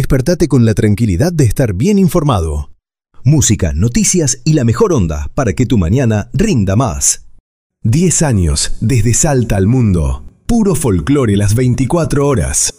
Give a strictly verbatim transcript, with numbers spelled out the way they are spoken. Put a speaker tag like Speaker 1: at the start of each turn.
Speaker 1: despertate con la tranquilidad de estar bien informado. Música, noticias y la mejor onda para que tu mañana rinda más. diez años desde Salta al mundo. Puro folclore las veinticuatro horas.